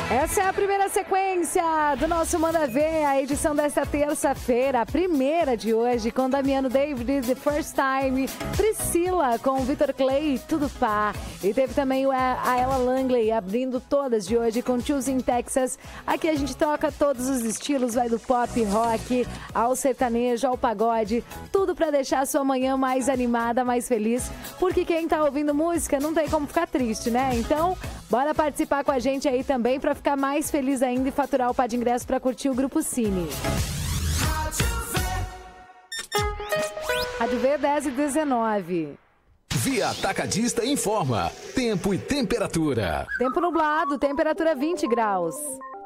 Essa é a primeira sequência do nosso Manda Ver, a edição desta terça-feira, a primeira de hoje, com Damiano David, The First Time, Priscila com Vitor Clay, Tudo Pá. E teve também a Ella Langley abrindo todas de hoje com Choosing Texas. Aqui a gente toca todos os estilos, vai do pop, rock, ao sertanejo, ao pagode, tudo pra deixar a sua manhã mais animada, mais feliz, porque quem tá ouvindo música não tem como ficar triste, né? Então, bora participar com a gente aí também pra ficar mais feliz ainda e faturar o par de ingresso pra curtir o Grupo Cine. Rádio V 10 e 19. Via Atacadista informa. Tempo e temperatura. Tempo nublado, temperatura 20 graus.